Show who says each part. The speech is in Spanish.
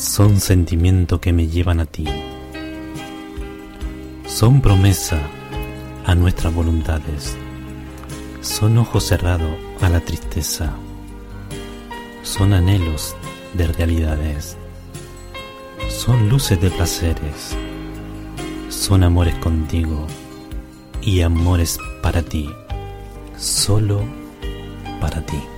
Speaker 1: Son sentimiento que me llevan a ti. Son promesa a nuestras voluntades. Son ojo cerrado a la tristeza. Son anhelos de realidades. Son luces de placeres. Son amores contigo y amores para ti. Solo para ti.